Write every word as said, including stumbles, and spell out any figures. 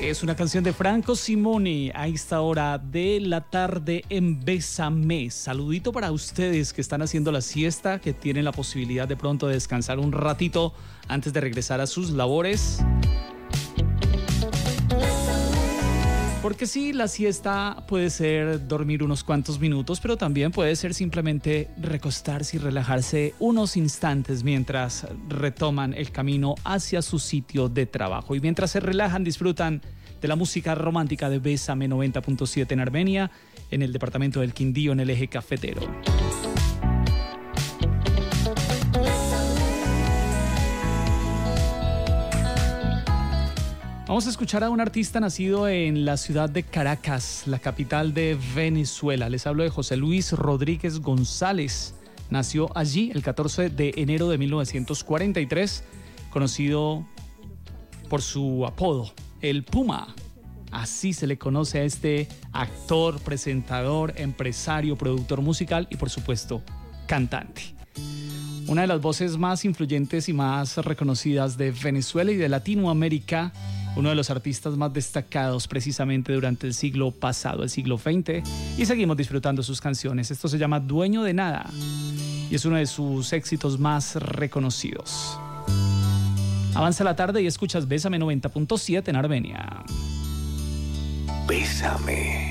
Es una canción de Franco Simone a esta hora de la tarde en Bésame. Saludito para ustedes que están haciendo la siesta, que tienen la posibilidad de pronto de descansar un ratito antes de regresar a sus labores. Porque sí, la siesta puede ser dormir unos cuantos minutos, pero también puede ser simplemente recostarse y relajarse unos instantes mientras retoman el camino hacia su sitio de trabajo. Y mientras se relajan, disfrutan de la música romántica de Bésame noventa punto siete en Armenia, en el departamento del Quindío, en el eje cafetero. Vamos a escuchar a un artista nacido en la ciudad de Caracas, la capital de Venezuela. Les hablo de José Luis Rodríguez González. Nació allí el catorce de enero de mil novecientos cuarenta y tres, conocido por su apodo, el Puma. Así se le conoce a este actor, presentador, empresario, productor musical y, por supuesto, cantante. Una de las voces más influyentes y más reconocidas de Venezuela y de Latinoamérica, uno de los artistas más destacados precisamente durante el siglo pasado, el siglo veinte, y seguimos disfrutando sus canciones. Esto se llama Dueño de Nada y es uno de sus éxitos más reconocidos. Avanza la tarde y escuchas Bésame noventa punto siete en Armenia. Bésame.